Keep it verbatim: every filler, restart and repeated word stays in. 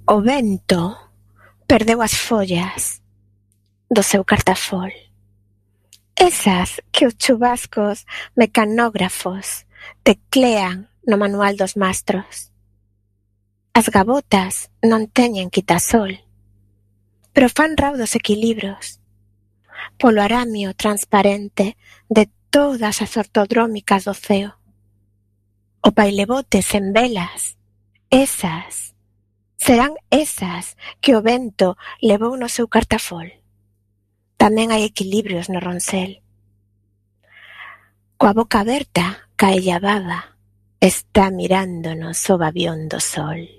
O vento perdeu as follas do seu cartafol. Esas que os chubascos mecanógrafos teclean no manual dos mastros. As gavotas non teñen quitasol, pero fan raudos equilibrios polo aramio transparente de todas as ortodrómicas do ceo. O pailebotes en velas, esas, serán esas que o vento levou no seu cartafol. Tamén hai equilibrios no ronsel. Coa boca aberta, cae a baba, está mirándonos o babión do sol.